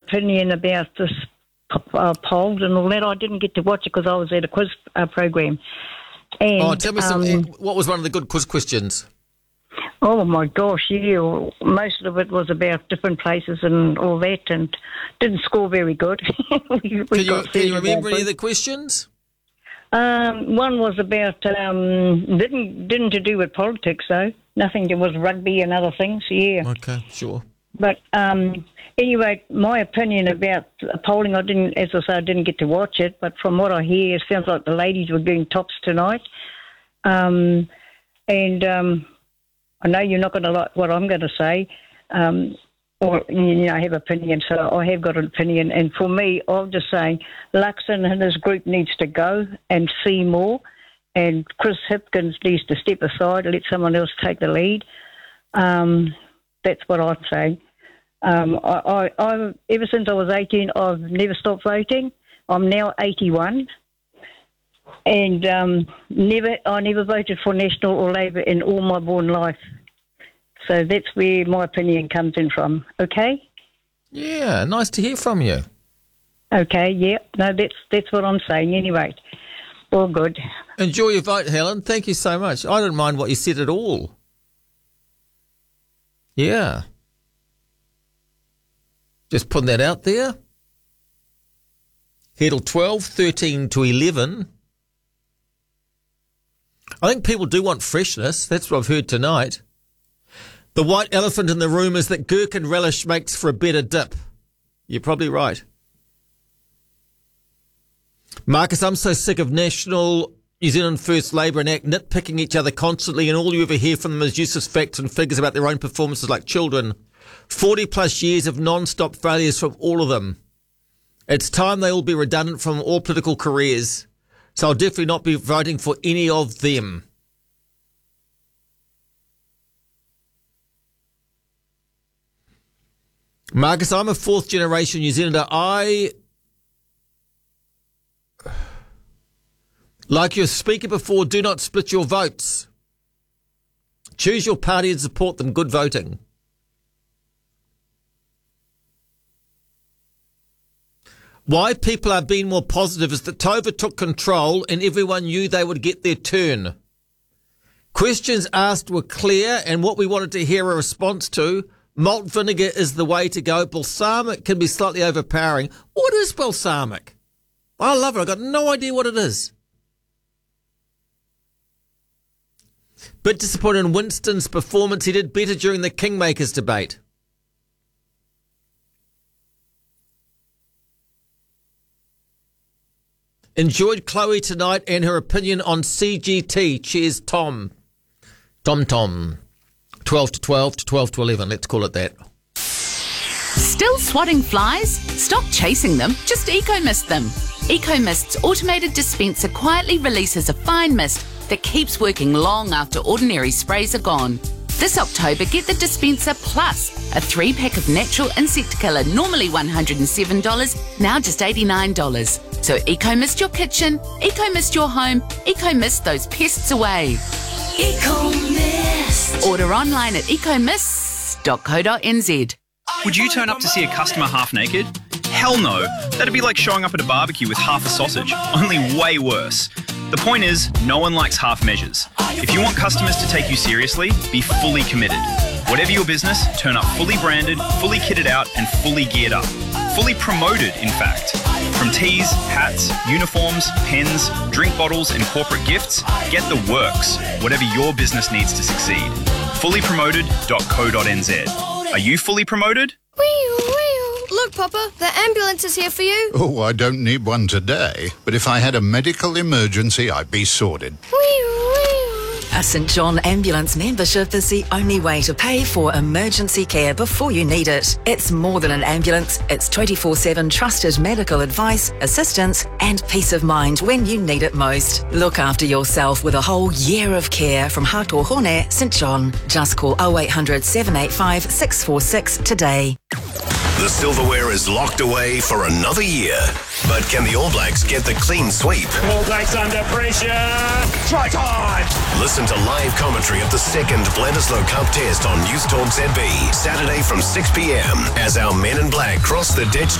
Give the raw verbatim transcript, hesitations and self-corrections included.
opinion about this uh, poll and all that. I didn't get to watch it because I was at a quiz uh, program. And, oh, tell me some. um, What was one of the good quiz questions? Oh, my gosh, yeah. Most of it was about different places and all that, and didn't score very good. we, we Can you, got can you thirty remember more any of the questions? Um, one was about, um, didn't didn't to do with politics, though. Nothing, it was rugby and other things, yeah. Okay, sure. But um, anyway, my opinion about polling, I didn't, as I say, I didn't get to watch it, but from what I hear, it sounds like the ladies were doing tops tonight. Um, and um, I know you're not going to like what I'm going to say, um, or, you know, I have opinion, so I have got an opinion. And for me, I'm just saying Luxon and his group needs to go and see more, and Chris Hipkins needs to step aside and let someone else take the lead. Um, that's what I'd say. Um, I, I, I, ever since I was eighteen, I've never stopped voting. I'm now eighty-one. And um, never, I never voted for National or Labor in all my born life. So that's where my opinion comes in from. Okay? Yeah, nice to hear from you. Okay, yeah. No, that's that's what I'm saying anyway. All good. Enjoy your vote, Helen. Thank you so much. I don't mind what you said at all. Yeah. Just putting that out there. Heddle twelve, thirteen to eleven. I think people do want freshness. That's what I've heard tonight. The white elephant in the room is that gherkin relish makes for a better dip. You're probably right. Marcus, I'm so sick of National, New Zealand First Labour and A C T nitpicking each other constantly, and all you ever hear from them is useless facts and figures about their own performances like children. forty plus years of non-stop failures from all of them. It's time they all be redundant from all political careers. So I'll definitely not be voting for any of them. Marcus, I'm a fourth generation New Zealander. I, like your speaker before, do not split your votes. Choose your party and support them. Good voting. Why people are being more positive is that Tova took control and everyone knew they would get their turn. Questions asked were clear and what we wanted to hear a response to. Malt vinegar is the way to go. Balsamic can be slightly overpowering. What is balsamic? I love it. I've got no idea what it is. Bit disappointed in Winston's performance. He did better during the Kingmakers debate. Enjoyed Chloe tonight and her opinion on C G T. Cheers, Tom. Tom Tom. twelve to twelve to twelve to eleven. Let's call it that. Still swatting flies? Stop chasing them. Just Eco-Mist them. Eco-Mist's automated dispenser quietly releases a fine mist that keeps working long after ordinary sprays are gone. This October, get the dispenser plus a three-pack of natural insect killer, normally one hundred seven dollars, now just eighty-nine dollars. So Eco-Mist your kitchen, Eco-Mist your home, Eco-Mist those pests away. Eco-Mist. Order online at ecomist dot co dot n z. Would you turn up to see a customer half naked? Hell no. That'd be like showing up at a barbecue with half a sausage, only way worse. The point is, no one likes half measures. If you want customers to take you seriously, be fully committed. Whatever your business, turn up fully branded, fully kitted out, and fully geared up. Fully promoted, in fact. From tees, hats, uniforms, pens, drink bottles, and corporate gifts, get the works, whatever your business needs to succeed. fully promoted dot co dot n z. Are you fully promoted? Look, Papa, the ambulance is here for you. Oh, I don't need one today, but if I had a medical emergency, I'd be sorted. A St John Ambulance membership is the only way to pay for emergency care before you need it. It's more than an ambulance. It's twenty-four seven trusted medical advice, assistance and peace of mind when you need it most. Look after yourself with a whole year of care from Hātōhone, St John. Just call oh eight hundred, seven eight five, six four six today. The silverware is locked away for another year. But can the All Blacks get the clean sweep? All Blacks under pressure. Try time. Listen to live commentary of the second Bledisloe Cup test on News Talk Z B, Saturday from six p m as our men in black cross the ditch